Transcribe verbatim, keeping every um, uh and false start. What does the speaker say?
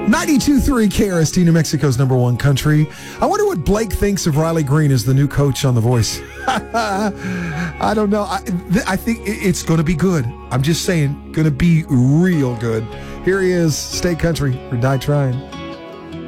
ninety-two point three K R S T, New Mexico's number one country. I wonder what Blake thinks of Riley Green as the new coach on The Voice. I don't know. I, th- I think it's going to be good. I'm just saying, going to be real good. Here he is, Stay Country or Die Trying.